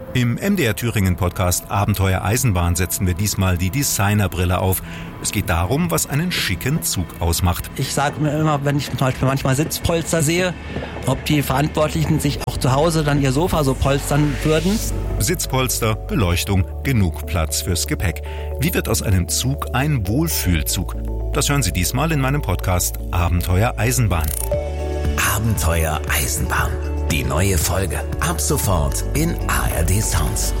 Im MDR Thüringen Podcast Abenteuer Eisenbahn setzen wir diesmal die Designerbrille auf. Es geht darum, was einen schicken Zug ausmacht. Ich sage mir immer, wenn ich zum Beispiel manchmal Sitzpolster sehe, ob die Verantwortlichen sich auch zu Hause dann ihr Sofa so polstern würden. Sitzpolster, Beleuchtung, genug Platz fürs Gepäck. Wie wird aus einem Zug ein Wohlfühlzug? Das hören Sie diesmal in meinem Podcast Abenteuer Eisenbahn. Abenteuer Eisenbahn. Die neue Folge ab sofort in ARD Sounds.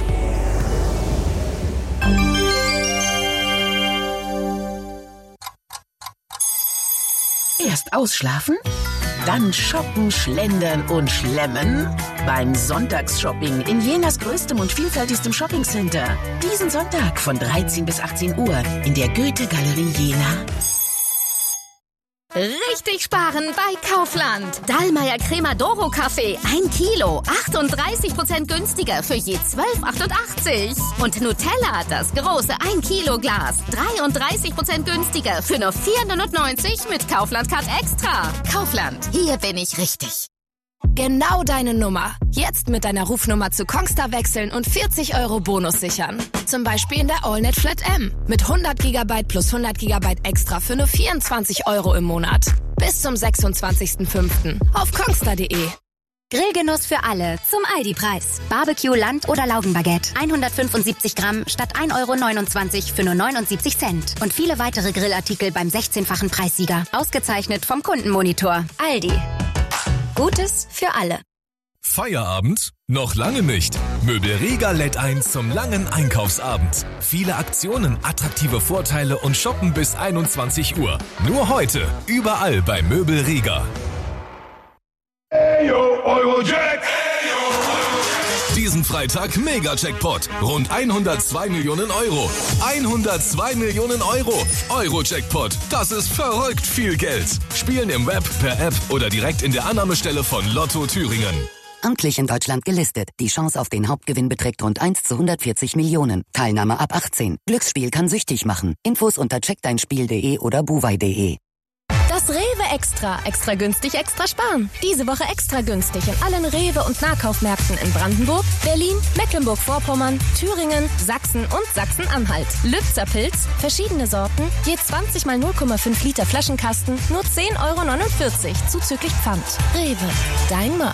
Erst ausschlafen, dann shoppen, schlendern und schlemmen. Beim Sonntagsshopping in Jenas größtem und vielfältigstem Shoppingcenter. Diesen Sonntag von 13 bis 18 Uhr in der Goethe-Galerie Jena. Richtig sparen bei Kaufland. Dallmayr Cremadoro Kaffee 1 Kilo, 38% günstiger für je 12,88. Und Nutella, das große 1 Kilo Glas, 33% günstiger für nur 4,99 mit Kaufland Card Extra. Kaufland, hier bin ich richtig. Genau deine Nummer. Jetzt mit deiner Rufnummer zu Kongstar wechseln und 40 € Bonus sichern. Zum Beispiel in der AllNet Flat M. Mit 100 GB plus 100 GB extra für nur 24 € im Monat. Bis zum 26.05. auf kongstar.de. Grillgenuss für alle zum Aldi-Preis. Barbecue, Land- oder Laugenbaguette. 175 Gramm statt 1,29 € für nur 79 Cent. Und viele weitere Grillartikel beim 16-fachen Preissieger. Ausgezeichnet vom Kundenmonitor. Aldi. Gutes für alle. Feierabend? Noch lange nicht. Möbel Riga lädt ein zum langen Einkaufsabend. Viele Aktionen, attraktive Vorteile und shoppen bis 21 Uhr. Nur heute, überall bei Möbel Riga. Eyo, Eurojack! Diesen Freitag Mega-Jackpot. Rund 102 Millionen Euro. 102 Millionen Euro. Euro-Jackpot. Das ist verrückt viel Geld. Spielen im Web, per App oder direkt in der Annahmestelle von Lotto Thüringen. Amtlich in Deutschland gelistet. Die Chance auf den Hauptgewinn beträgt rund 1 zu 140 Millionen. Teilnahme ab 18. Glücksspiel kann süchtig machen. Infos unter checkdeinspiel.de oder buwei.de. Das Rewe Extra. Extra günstig, extra sparen. Diese Woche extra günstig in allen Rewe- und Nahkaufmärkten in Brandenburg, Berlin, Mecklenburg-Vorpommern, Thüringen, Sachsen und Sachsen-Anhalt. Lübzer Pilz, verschiedene Sorten, je 20 mal 0,5 Liter Flaschenkasten, nur 10,49 € zuzüglich Pfand. Rewe, dein Markt.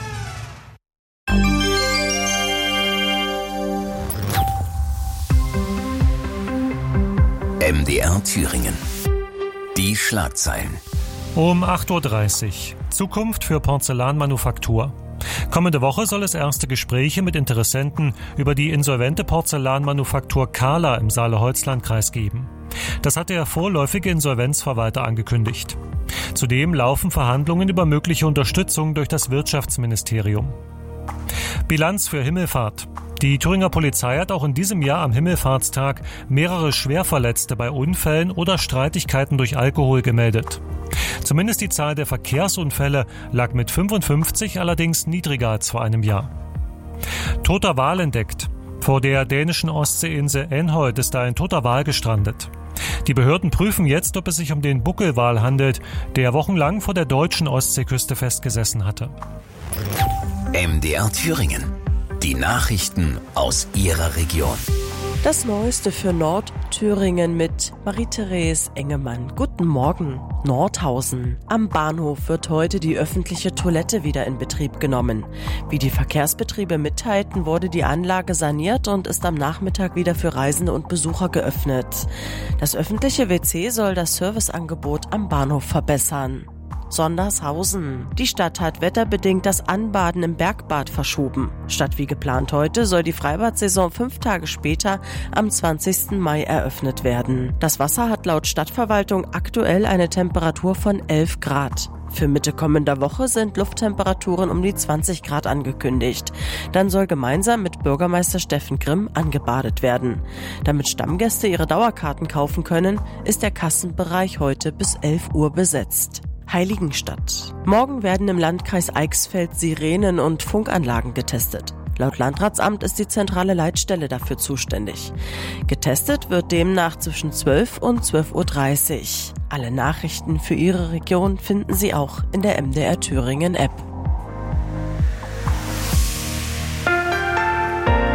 MDR Thüringen. Die Schlagzeilen. Um 8:30 Uhr. Zukunft für Porzellanmanufaktur. Kommende Woche soll es erste Gespräche mit Interessenten über die insolvente Porzellanmanufaktur Kahler im Saale-Holzland-Kreis geben. Das hat der vorläufige Insolvenzverwalter angekündigt. Zudem laufen Verhandlungen über mögliche Unterstützung durch das Wirtschaftsministerium. Bilanz für Himmelfahrt. Die Thüringer Polizei hat auch in diesem Jahr am Himmelfahrtstag mehrere Schwerverletzte bei Unfällen oder Streitigkeiten durch Alkohol gemeldet. Zumindest die Zahl der Verkehrsunfälle lag mit 55 allerdings niedriger als vor einem Jahr. Toter Wal entdeckt. Vor der dänischen Ostseeinsel Enholt ist ein toter Wal gestrandet. Die Behörden prüfen jetzt, ob es sich um den Buckelwal handelt, der wochenlang vor der deutschen Ostseeküste festgesessen hatte. MDR Thüringen. Die Nachrichten aus Ihrer Region. Das Neueste für Nordthüringen mit Marie-Therese Engemann. Guten Morgen. Nordhausen. Am Bahnhof wird heute die öffentliche Toilette wieder in Betrieb genommen. Wie die Verkehrsbetriebe mitteilten, wurde die Anlage saniert und ist am Nachmittag wieder für Reisende und Besucher geöffnet. Das öffentliche WC soll das Serviceangebot am Bahnhof verbessern. Sondershausen. Die Stadt hat wetterbedingt das Anbaden im Bergbad verschoben. Statt wie geplant heute soll die Freibad-Saison 5 Tage später am 20. Mai eröffnet werden. Das Wasser hat laut Stadtverwaltung aktuell eine Temperatur von 11 Grad. Für Mitte kommender Woche sind Lufttemperaturen um die 20 Grad angekündigt. Dann soll gemeinsam mit Bürgermeister Steffen Grimm angebadet werden. Damit Stammgäste ihre Dauerkarten kaufen können, ist der Kassenbereich heute bis 11 Uhr besetzt. Heiligenstadt. Morgen werden im Landkreis Eichsfeld Sirenen und Funkanlagen getestet. Laut Landratsamt ist die zentrale Leitstelle dafür zuständig. Getestet wird demnach zwischen 12 und 12:30 Uhr. Alle Nachrichten für Ihre Region finden Sie auch in der MDR Thüringen App.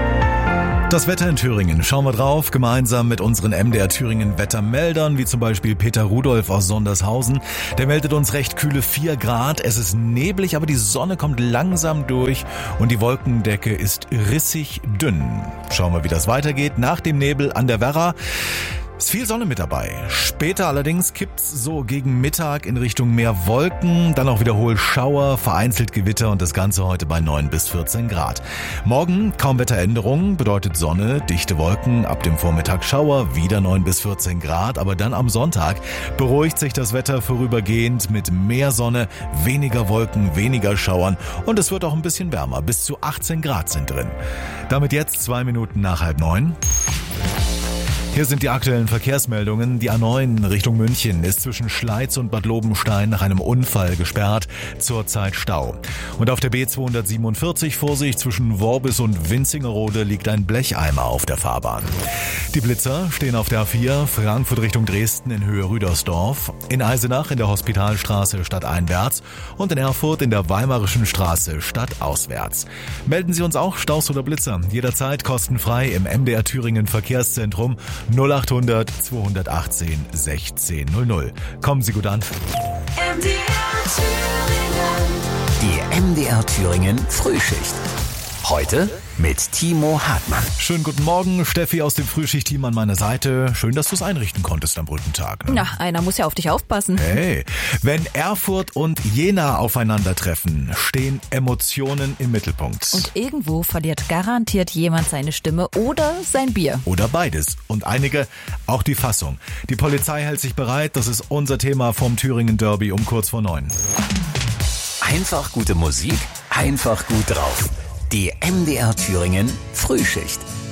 Das Wetter in Thüringen. Schauen wir drauf, gemeinsam mit unseren MDR Thüringen Wettermeldern, wie zum Beispiel Peter Rudolf aus Sondershausen. Der meldet uns recht kühle 4 Grad. Es ist neblig, aber die Sonne kommt langsam durch und die Wolkendecke ist rissig dünn. Schauen wir, wie das weitergeht. Nach dem Nebel an der Werra ist viel Sonne mit dabei. Später allerdings kippt's so gegen Mittag in Richtung mehr Wolken, dann auch wiederholt Schauer, vereinzelt Gewitter und das Ganze heute bei 9 bis 14 Grad. Morgen kaum Wetteränderung, bedeutet Sonne, dichte Wolken, ab dem Vormittag Schauer, wieder 9 bis 14 Grad, aber dann am Sonntag beruhigt sich das Wetter vorübergehend mit mehr Sonne, weniger Wolken, weniger Schauern und es wird auch ein bisschen wärmer, bis zu 18 Grad sind drin. Damit jetzt 2 Minuten nach 8:30. Hier sind die aktuellen Verkehrsmeldungen. Die A9 Richtung München ist zwischen Schleiz und Bad Lobenstein nach einem Unfall gesperrt, zurzeit Stau. Und auf der B247 Vorsicht, zwischen Worbis und Winzingerode liegt ein Blecheimer auf der Fahrbahn. Die Blitzer stehen auf der A4 Frankfurt Richtung Dresden in Höhe Rüdersdorf, in Eisenach in der Hospitalstraße stadteinwärts und in Erfurt in der Weimarischen Straße stadtauswärts. Melden Sie uns auch Staus oder Blitzer, jederzeit kostenfrei im MDR Thüringen Verkehrszentrum 0800 218 1600. Kommen Sie gut an. Die MDR Thüringen Frühschicht. Heute mit Timo Hartmann. Schönen guten Morgen, Steffi aus dem Frühschicht-Team an meiner Seite. Schön, dass du es einrichten konntest am Brückentag. Ne? Na, einer muss ja auf dich aufpassen. Hey, wenn Erfurt und Jena aufeinandertreffen, stehen Emotionen im Mittelpunkt. Und irgendwo verliert garantiert jemand seine Stimme oder sein Bier. Oder beides. Und einige auch die Fassung. Die Polizei hält sich bereit. Das ist unser Thema vom Thüringen Derby um kurz vor 9. Einfach gute Musik, einfach gut drauf. Die MDR Thüringen Frühschicht.